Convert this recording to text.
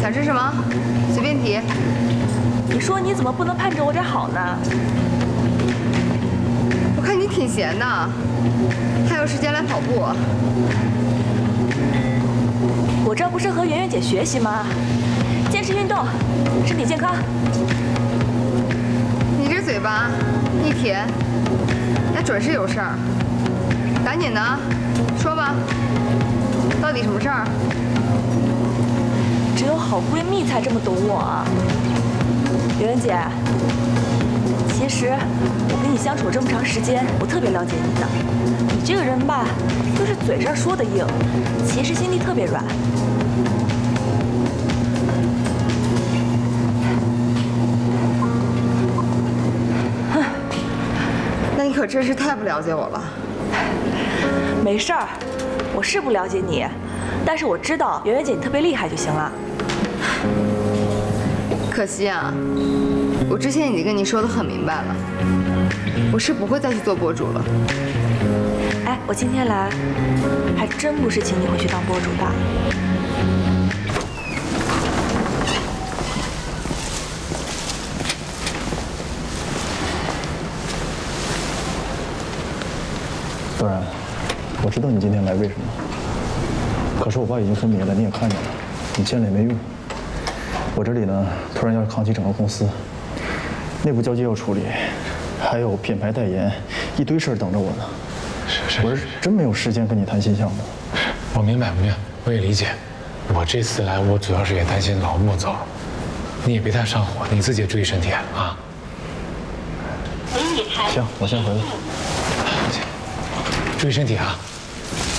想吃什么？随便提。 你说你怎么不能盼着我点好呢？ 我看你挺闲的，还有时间来跑步。 我这不是和圆圆姐学习吗？坚持运动，身体健康。 你这嘴巴一甜，那准是有事儿。赶紧的，说吧，到底什么事儿？ 只有好闺蜜才这么懂我啊，圆圆姐。其实我跟你相处这么长时间，我特别了解你的。你这个人吧，就是嘴上说的硬，其实心地特别软。 那你可真是太不了解我了。 没事儿，我是不了解你，但是我知道圆圆姐你特别厉害就行了。 可惜啊，我之前已经跟你说的很明白了，我是不会再去做博主了。 哎，我今天来，还真不是请你回去当博主的。 虽然我知道你今天来为什么，可是我爸已经昏迷了，你也看见了，你见了也没用。我这里呢，突然要扛起整个公司，内部交接要处理，还有品牌代言，一堆事儿等着我呢。我是真没有时间跟你谈新项目。 我明白，我也理解。我这次来，我主要是也担心老穆走，你也别太上火，你自己也注意身体啊。 行，我先回了。 注意身体啊。